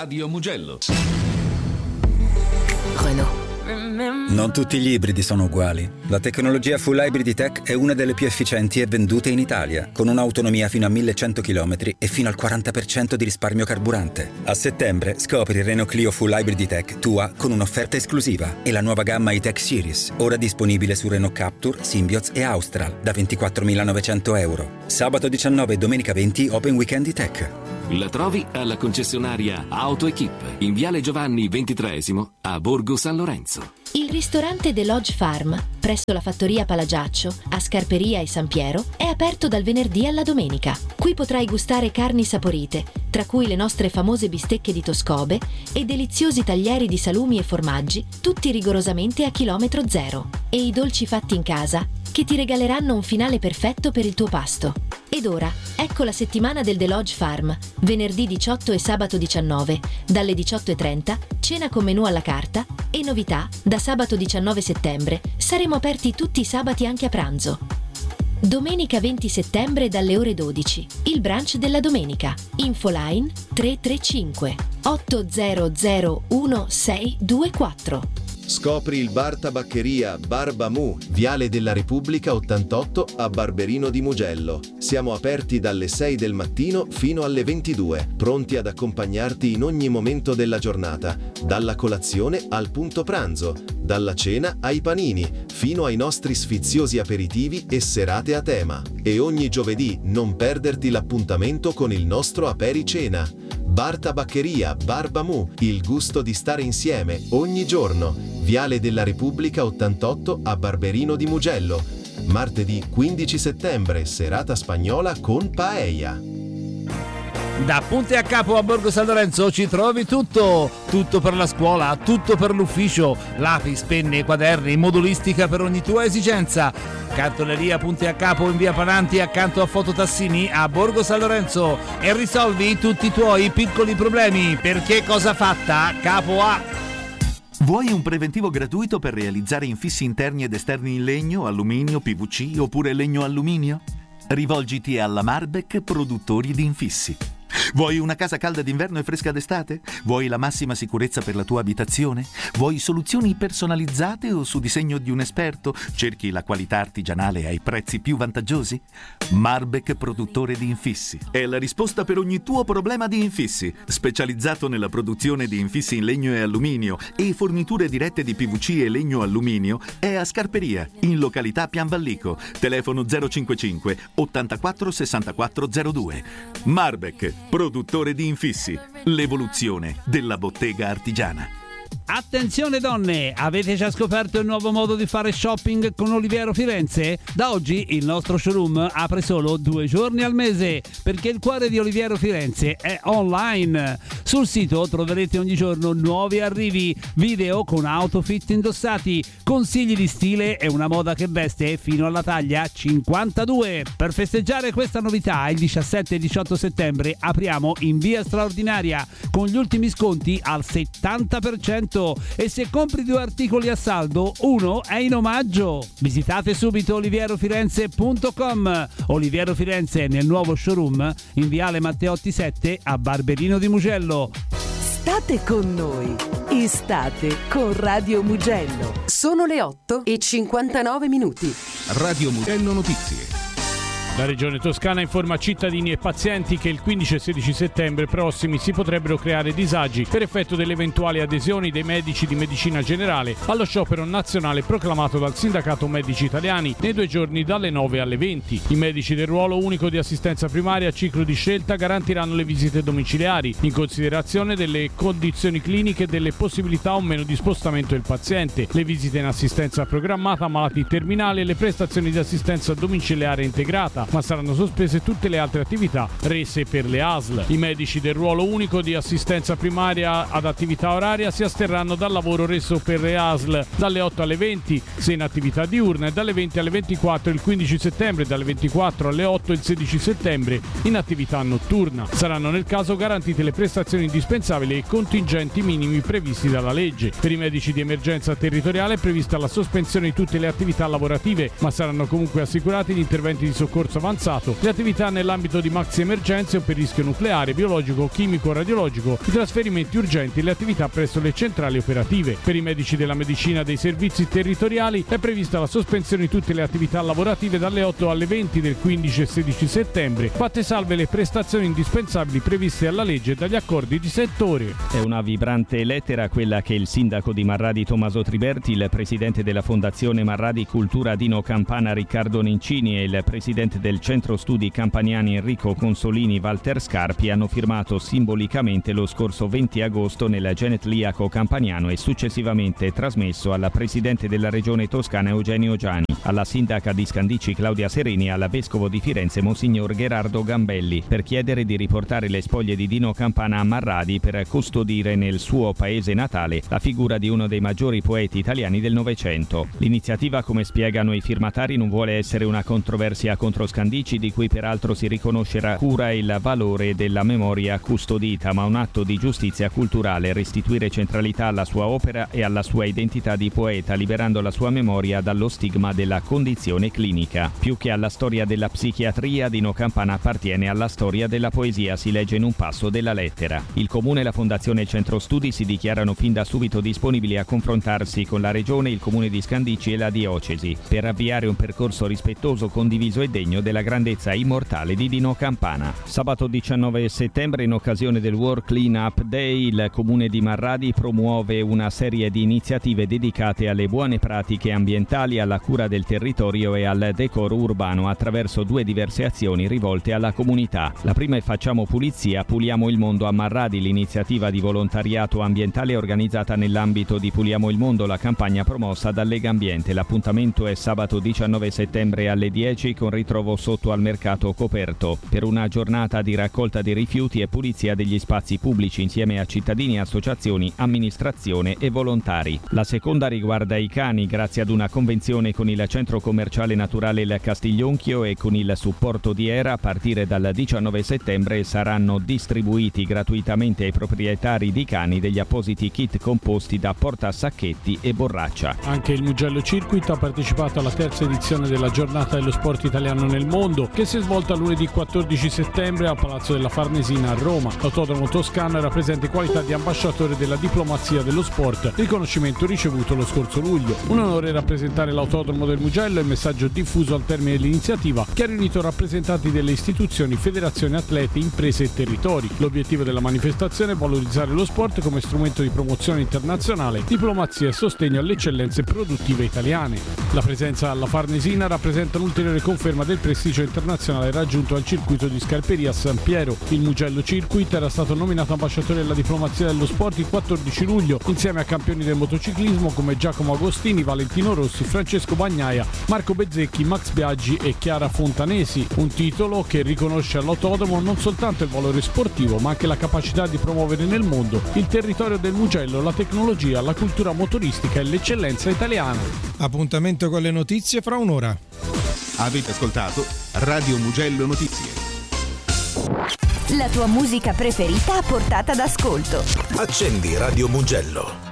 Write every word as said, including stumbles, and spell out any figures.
Radio Mugello. Renault. Non tutti gli ibridi sono uguali. La tecnologia Full Hybrid E-Tech è una delle più efficienti e vendute in Italia, con un'autonomia fino a millecento chilometri e fino al quaranta per cento di risparmio carburante. A settembre scopri il Renault Clio Full Hybrid E-Tech tua con un'offerta esclusiva e la nuova gamma E-Tech Series, ora disponibile su Renault Captur, Symbioz e Austral, da ventiquattromilanovecento euro. Sabato diciannove e domenica venti Open Weekend E-Tech. La trovi alla concessionaria AutoEquip, in Viale Giovanni ventitreesimo a Borgo San Lorenzo. Il ristorante The Lodge Farm, presso la fattoria Palagiaccio, a Scarperia e San Piero, è aperto dal venerdì alla domenica. Qui potrai gustare carni saporite, tra cui le nostre famose bistecche di Toscobe e deliziosi taglieri di salumi e formaggi, tutti rigorosamente a chilometro zero. E i dolci fatti in casa, che ti regaleranno un finale perfetto per il tuo pasto. Ed ora, ecco la settimana del The Lodge Farm, venerdì diciotto e sabato diciannove, dalle diciotto e trenta, cena con menù alla carta e novità, da sabato diciannove settembre, saremo aperti tutti i sabati anche a pranzo. Domenica venti settembre dalle ore dodici, il brunch della domenica. Infoline tre tre cinque otto zero zero uno sei due quattro. Scopri il bar tabaccheria Barba Mu, Viale della Repubblica ottantotto a Barberino di Mugello. Siamo aperti dalle sei del mattino fino alle ventidue, pronti ad accompagnarti in ogni momento della giornata, dalla colazione al punto pranzo, dalla cena ai panini, fino ai nostri sfiziosi aperitivi e serate a tema. E ogni giovedì non perderti l'appuntamento con il nostro apericena. Bar Tabaccheria Barba Mu, il gusto di stare insieme ogni giorno. Viale della Repubblica ottantotto a Barberino di Mugello. Martedì quindici settembre, serata spagnola con paella. Da Punti a Capo a Borgo San Lorenzo ci trovi tutto, tutto per la scuola, tutto per l'ufficio, lapis, penne, quaderni, modulistica per ogni tua esigenza. Cartoleria Punti a Capo in via Pananti accanto a Fototassini a Borgo San Lorenzo e risolvi tutti i tuoi piccoli problemi, perché cosa fatta Capo A. Vuoi un preventivo gratuito per realizzare infissi interni ed esterni in legno, alluminio, P V C oppure legno-alluminio? Rivolgiti alla Marbek Produttori di Infissi. Vuoi una casa calda d'inverno e fresca d'estate? Vuoi la massima sicurezza per la tua abitazione? Vuoi soluzioni personalizzate o su disegno di un esperto? Cerchi la qualità artigianale ai prezzi più vantaggiosi? Marbek Produttore di Infissi è la risposta per ogni tuo problema di infissi. Specializzato nella produzione di infissi in legno e alluminio e forniture dirette di P V C e legno-alluminio, è a Scarperia, in località Pianvallico. Telefono zero cinquantacinque ottantaquattro sessantaquattro zero due. Marbek Produttore di Infissi, l'evoluzione della bottega artigiana. Attenzione donne, avete già scoperto il nuovo modo di fare shopping con Oliviero Firenze? Da oggi il nostro showroom apre solo due giorni al mese, perché il cuore di Oliviero Firenze è online. Sul sito troverete ogni giorno nuovi arrivi, video con outfit indossati, consigli di stile e una moda che veste fino alla taglia cinquantadue. Per festeggiare questa novità, il diciassette e diciotto settembre apriamo in via Straordinaria con gli ultimi sconti al settanta per cento. E se compri due articoli a saldo, uno è in omaggio. Visitate subito oliviero firenze punto com. Oliviero Firenze nel nuovo showroom in viale Matteotti sette a Barberino di Mugello. State con noi. Estate con Radio Mugello. Sono le otto e cinquantanove minuti. Radio Mugello Notizie. La Regione Toscana informa cittadini e pazienti che il quindici e sedici settembre prossimi si potrebbero creare disagi per effetto delle eventuali adesioni dei medici di medicina generale allo sciopero nazionale proclamato dal Sindacato Medici Italiani nei due giorni dalle nove alle venti. I medici del ruolo unico di assistenza primaria a ciclo di scelta garantiranno le visite domiciliari in considerazione delle condizioni cliniche e delle possibilità o meno di spostamento del paziente, le visite in assistenza programmata a malati terminali e le prestazioni di assistenza domiciliare integrata, ma saranno sospese tutte le altre attività rese per le A S L. I medici del ruolo unico di assistenza primaria ad attività oraria si asterranno dal lavoro reso per le A S L dalle otto alle venti se in attività diurna e dalle venti alle ventiquattro il quindici settembre, dalle ventiquattro alle otto il sedici settembre in attività notturna. Saranno nel caso garantite le prestazioni indispensabili e i contingenti minimi previsti dalla legge. Per i medici di emergenza territoriale è prevista la sospensione di tutte le attività lavorative, ma saranno comunque assicurati gli interventi di soccorso soccorso avanzato, le attività nell'ambito di maxi emergenze o per rischio nucleare, biologico, chimico, radiologico, i trasferimenti urgenti e le attività presso le centrali operative. Per i medici della medicina dei servizi territoriali è prevista la sospensione di tutte le attività lavorative dalle otto alle venti del quindici e sedici settembre, fatte salve le prestazioni indispensabili previste alla legge e dagli accordi di settore. È una vibrante lettera quella che il sindaco di Marradi Tommaso Triberti, il presidente della Fondazione Marradi Cultura Dino Campana Riccardo Nencini e il presidente del Centro Studi Campaniani Enrico Consolini Walter Scarpi hanno firmato simbolicamente lo scorso venti agosto nel Genetliaco Campaniano e successivamente trasmesso alla presidente della regione toscana Eugenio Giani, alla sindaca di Scandicci Claudia Sereni e al vescovo di Firenze Monsignor Gherardo Gambelli per chiedere di riportare le spoglie di Dino Campana a Marradi per custodire nel suo paese natale la figura di uno dei maggiori poeti italiani del Novecento. L'iniziativa, come spiegano i firmatari, non vuole essere una controversia contro Scandicci, di cui peraltro si riconoscerà cura e il valore della memoria custodita, ma un atto di giustizia culturale, restituire centralità alla sua opera e alla sua identità di poeta, liberando la sua memoria dallo stigma della condizione clinica. Più che alla storia della psichiatria, Dino Campana appartiene alla storia della poesia, si legge in un passo della lettera. Il Comune, la Fondazione e il Centro Studi si dichiarano fin da subito disponibili a confrontarsi con la Regione, il Comune di Scandicci e la Diocesi per avviare un percorso rispettoso, condiviso e degno della grandezza immortale di Dino Campana. Sabato diciannove settembre, in occasione del World Clean Up Day, il Comune di Marradi promuove una serie di iniziative dedicate alle buone pratiche ambientali, alla cura del territorio e al decoro urbano attraverso due diverse azioni rivolte alla comunità. La prima è Facciamo pulizia, puliamo il mondo a Marradi, l'iniziativa di volontariato ambientale organizzata nell'ambito di Puliamo il mondo, la campagna promossa da Lega Ambiente. L'appuntamento è sabato diciannove settembre alle dieci con ritrovo sotto al mercato coperto per una giornata di raccolta dei rifiuti e pulizia degli spazi pubblici insieme a cittadini, associazioni, amministrazione e volontari. La seconda riguarda i cani, grazie ad una convenzione con il centro commerciale naturale Il Castiglionchio e con il supporto di Era. A partire dal diciannove settembre saranno distribuiti gratuitamente ai proprietari di cani degli appositi kit composti da portasacchetti e borraccia. Anche il Mugello Circuit ha partecipato alla terza edizione della giornata dello sport italiano nel mondo, che si è svolta lunedì quattordici settembre al Palazzo della Farnesina a Roma. L'autodromo toscano era presente in qualità di ambasciatore della diplomazia dello sport, riconoscimento ricevuto lo scorso luglio. Un onore rappresentare l'autodromo del Mugello e il messaggio diffuso al termine dell'iniziativa, che ha riunito rappresentanti delle istituzioni, federazioni, atleti, imprese e territori. L'obiettivo della manifestazione è valorizzare lo sport come strumento di promozione internazionale, diplomazia e sostegno alle eccellenze produttive italiane. La presenza alla Farnesina rappresenta un'ulteriore conferma del prestigio internazionale raggiunto al circuito di Scarperia a San Piero. Il Mugello Circuit era stato nominato ambasciatore della diplomazia dello sport il quattordici luglio insieme a campioni del motociclismo come Giacomo Agostini, Valentino Rossi, Francesco Bagnaia, Marco Bezzecchi, Max Biaggi e Chiara Fontanesi. Un titolo che riconosce all'autodromo non soltanto il valore sportivo ma anche la capacità di promuovere nel mondo il territorio del Mugello, la tecnologia, la cultura motoristica e l'eccellenza italiana. Appuntamento con le notizie fra un'ora. Avete ascoltato Radio Mugello Notizie. La tua musica preferita a portata d'ascolto. Accendi Radio Mugello.